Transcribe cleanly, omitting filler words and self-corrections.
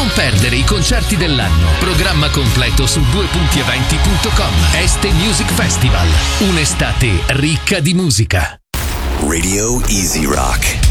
Non perdere i concerti dell'anno. Programma completo su 2puntieventi.com. Este Music Festival. Un'estate ricca di musica. Radio Easy Rock.